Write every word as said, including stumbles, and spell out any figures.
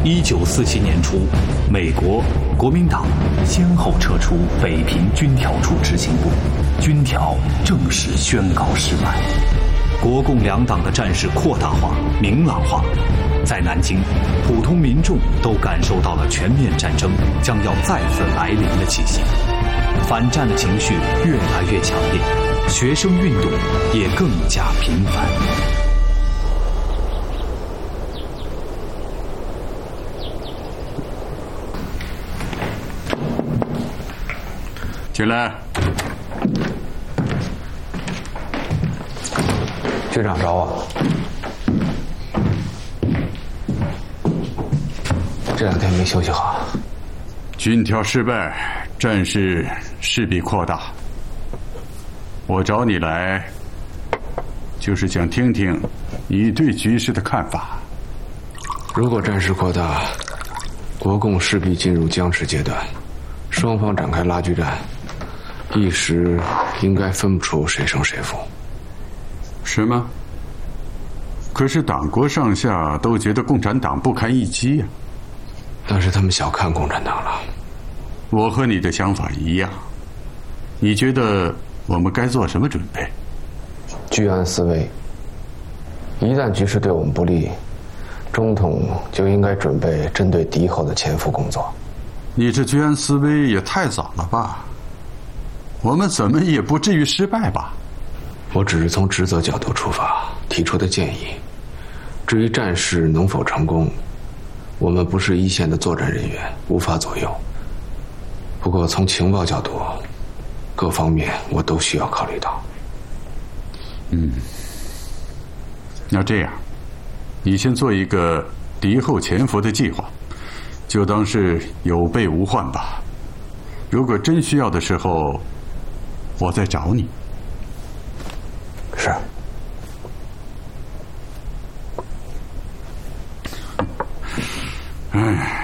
一九四七年初，美国国民党先后撤出北平军调处执行部，军调正式宣告失败。国共两党的战事扩大化、明朗化，在南京，普通民众都感受到了全面战争将要再次来临的气息，反战的情绪越来越强烈，学生运动也更加频繁。 进来。 局长找我。这两天没休息好。 军调失败，战事势必扩大。我找你来，就是想听听你对局势的看法。 如果战事扩大，国共势必进入僵持阶段，双方展开拉锯战，一时应该分不出谁胜谁负。 是吗？可是党国上下都觉得共产党不堪一击呀、啊。 但是他们小看共产党了。 我和你的想法一样。你觉得我们该做什么准备？ 居安思危。一旦局势对我们不利，中统就应该准备针对敌后的潜伏工作。 你这居安思危也太早了吧？我们怎么也不至于失败吧？ 我只是从职责角度出发提出的建议，至于战事能否成功，我们不是一线的作战人员，无法左右。不过从情报角度，各方面我都需要考虑到。 嗯，那这样，你先做一个敌后潜伏的计划，就当是有备无患吧。如果真需要的时候，我再找你。 是。 哎。